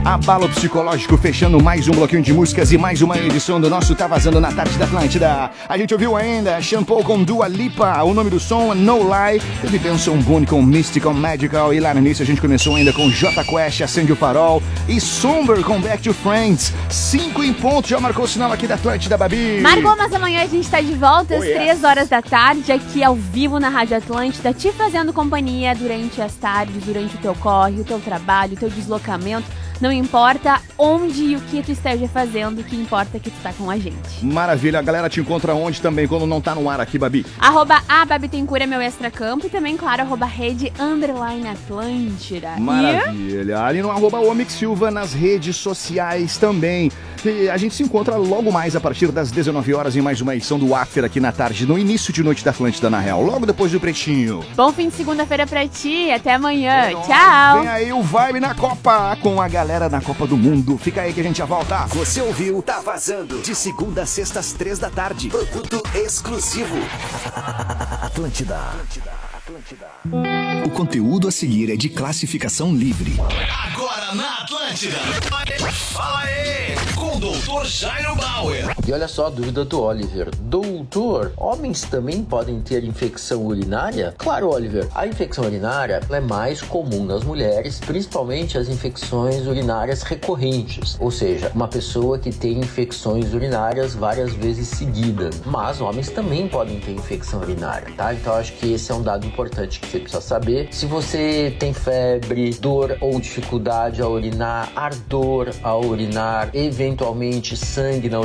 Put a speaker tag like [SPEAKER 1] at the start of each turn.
[SPEAKER 1] Abalo psicológico fechando mais um bloquinho de músicas e mais uma edição do nosso Tá Vazando na Tarde da Atlântida. A gente ouviu ainda Shampoo com Dua Lipa, o nome do som é No Lie, teve Benson Boone com Mystical Magical e lá no início a gente começou ainda com J Quest, Acende o Farol e Somber com Back to Friends. 5 em ponto, já marcou o sinal aqui da Atlântida, Babi.
[SPEAKER 2] Marcou, mas amanhã a gente tá de volta às 3 horas da tarde aqui ao vivo na Rádio Atlântida, te fazendo companhia durante as tardes, durante o teu corre, o teu trabalho, o teu deslocamento. Não importa onde e o que tu esteja fazendo, o que importa é que tu tá com a gente.
[SPEAKER 1] Maravilha, a galera te encontra onde também quando não tá no ar aqui, Babi?
[SPEAKER 2] @ababitencura é meu extracampo e também, claro, @rede_Atlântida.
[SPEAKER 1] Maravilha, ali no @omixsilva nas redes sociais também. E a gente se encontra logo mais a partir das 19 horas em mais uma edição do After aqui na tarde, no início de noite da Atlântida, na real, logo depois do Pretinho.
[SPEAKER 2] Bom fim de segunda-feira pra ti, até amanhã, tchau!
[SPEAKER 1] Vem aí o Vibe na Copa com a galera na Copa do Mundo. Fica aí que a gente já volta.
[SPEAKER 3] Você ouviu Tá Vazando, de segunda a sexta às 3 da tarde. Produto exclusivo. Atlântida. O conteúdo a seguir é de classificação livre.
[SPEAKER 4] Agora na Atlântida. Fala aí, com o Dr. Jairo Bauer.
[SPEAKER 5] E olha só a dúvida do Oliver. Doutor, homens também podem ter infecção urinária? Claro, Oliver, a infecção urinária é mais comum nas mulheres, principalmente as infecções urinárias recorrentes, ou seja, uma pessoa que tem infecções urinárias várias vezes seguidas. Mas homens também podem ter infecção urinária, tá? Então acho que esse é um dado importante que você precisa saber. Se você tem febre, dor ou dificuldade a urinar, ardor a urinar, eventualmente sangue na